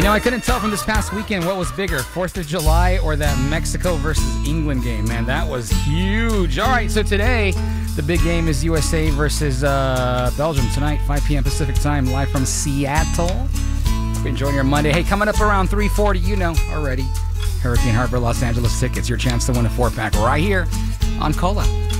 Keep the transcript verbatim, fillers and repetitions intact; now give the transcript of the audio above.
You know, I couldn't tell from this past weekend what was bigger, fourth of July or that Mexico versus England game. Man, that was huge. All right, so today, the big game is U S A versus uh, Belgium tonight, five p.m. Pacific time, live from Seattle. Hope you're enjoying your Monday. Hey, coming up around three forty, you know already, Hurricane Harbor Los Angeles tickets, your chance to win a four-pack right here on Cola.